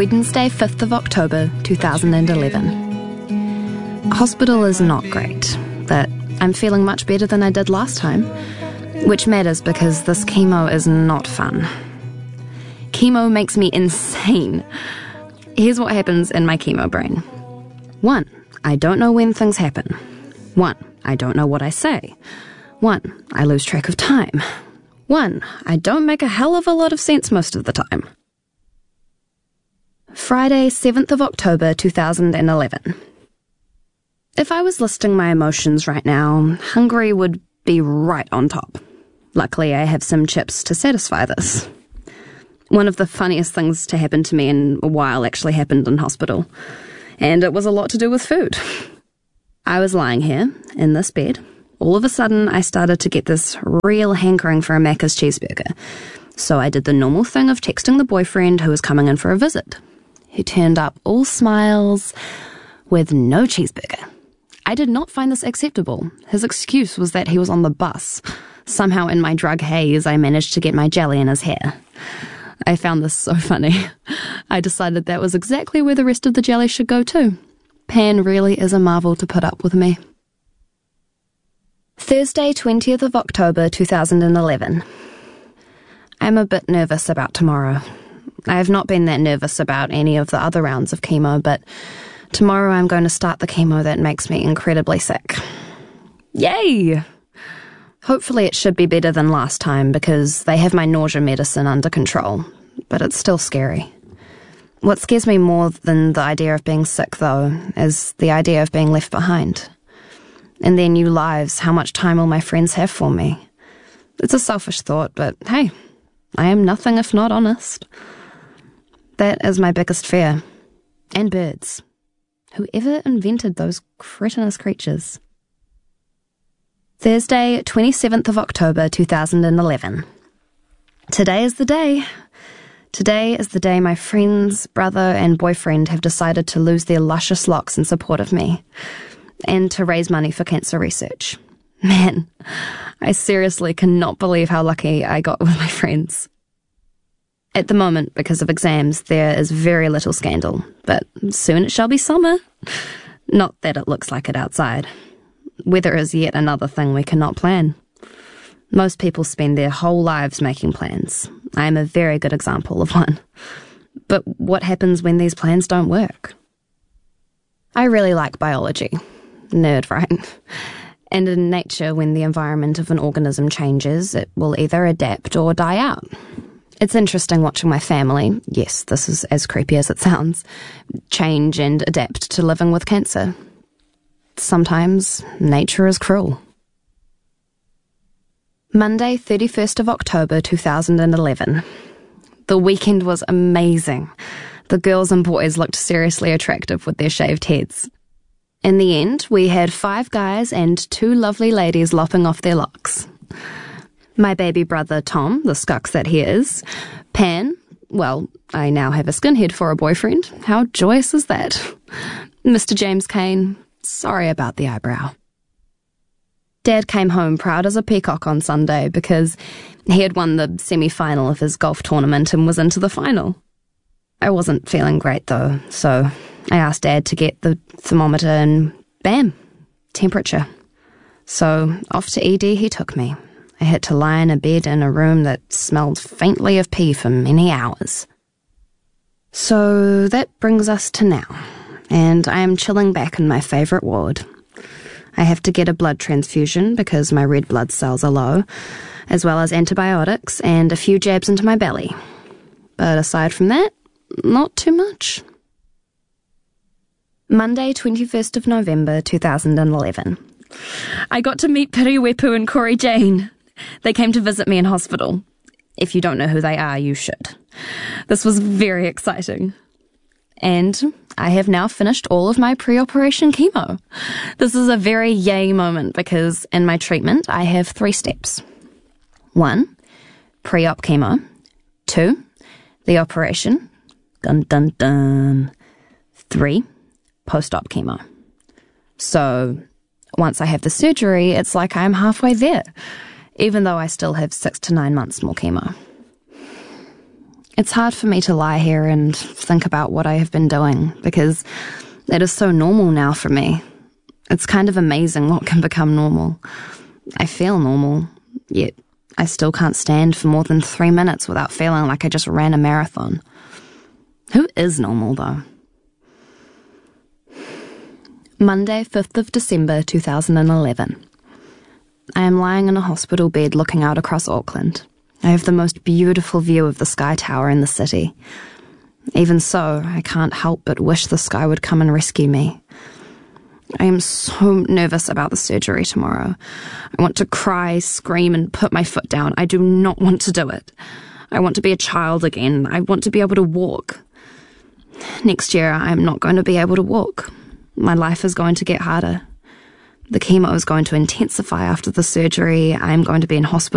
Wednesday, 5th of October 2011. Hospital is not great, but I'm feeling much better than I did last time, which matters because this chemo is not fun. Chemo makes me insane. Here's what happens in my chemo brain. 1. I don't know when things happen. 1. I don't know what I say. 1. I lose track of time. 1. I don't make a hell of a lot of sense most of the time. Friday, 7th of October 2011. If I was listing my emotions right now, hungry would be right on top. Luckily, I have some chips to satisfy this. One of the funniest things to happen to me in a while actually happened in hospital, and it was a lot to do with food. I was lying here, in this bed. All of a sudden, I started to get this real hankering for a Macca's cheeseburger, so I did the normal thing of texting the boyfriend who was coming in for a visit. He turned up all smiles with no cheeseburger. I did not find this acceptable. His excuse was that he was on the bus. Somehow in my drug haze, I managed to get my jelly in his hair. I found this so funny. I decided that was exactly where the rest of the jelly should go too. Pan really is a marvel to put up with me. Thursday, 20th of October 2011. I'm a bit nervous about tomorrow. I have not been that nervous about any of the other rounds of chemo, but tomorrow I'm going to start the chemo that makes me incredibly sick. Yay! Hopefully it should be better than last time because they have my nausea medicine under control, but it's still scary. What scares me more than the idea of being sick, though, is the idea of being left behind. In their new lives, how much time will my friends have for me? It's a selfish thought, but hey, I am nothing if not honest. That is my biggest fear. And birds. Whoever invented those cretinous creatures? Thursday, 27th of October 2011. Today is the day. Today is the day my friends, brother and boyfriend have decided to lose their luscious locks in support of me, and to raise money for cancer research. Man, I seriously cannot believe how lucky I got with my friends. At the moment, because of exams, there is very little scandal, but soon it shall be summer. Not that it looks like it outside. Weather is yet another thing we cannot plan. Most people spend their whole lives making plans. I am a very good example of one. But what happens when these plans don't work? I really like biology. Nerd, right? And in nature, when the environment of an organism changes, it will either adapt or die out. It's interesting watching my family, yes, this is as creepy as it sounds, change and adapt to living with cancer. Sometimes nature is cruel. Monday, 31st of October 2011. The weekend was amazing. The girls and boys looked seriously attractive with their shaved heads. In the end, we had 5 guys and 2 lovely ladies lopping off their locks. My baby brother Tom, the scucks that he is, Pan, well, I now have a skinhead for a boyfriend. How joyous is that? Mr. James Kane, sorry about the eyebrow. Dad came home proud as a peacock on Sunday because he had won the semi-final of his golf tournament and was into the final. I wasn't feeling great though, so I asked Dad to get the thermometer and bam, temperature. So off to ED he took me. I had to lie in a bed in a room that smelled faintly of pee for many hours. So that brings us to now, and I am chilling back in my favourite ward. I have to get a blood transfusion because my red blood cells are low, as well as antibiotics and a few jabs into my belly. But aside from that, not too much. Monday, 21st of November 2011. I got to meet Piriwepu and Corey Jane. They came to visit me in hospital. If you don't know who they are, you should. This was very exciting. And I have now finished all of my pre-operation chemo. This is a very yay moment because in my treatment I have 3 steps. 1, pre-op chemo. 2, the operation. Dun dun dun. 3, post-op chemo. So once I have the surgery, it's like I'm halfway there, even though I still have 6 to 9 months more chemo. It's hard for me to lie here and think about what I have been doing because it is so normal now for me. It's kind of amazing what can become normal. I feel normal, yet I still can't stand for more than 3 minutes without feeling like I just ran a marathon. Who is normal, though? Monday, 5th of December 2011. I am lying in a hospital bed looking out across Auckland. I have the most beautiful view of the Sky Tower in the city. Even so, I can't help but wish the sky would come and rescue me. I am so nervous about the surgery tomorrow. I want to cry, scream, and put my foot down. I do not want to do it. I want to be a child again. I want to be able to walk. Next year, I am not going to be able to walk. My life is going to get harder. The chemo is going to intensify after the surgery. I am going to be in hospital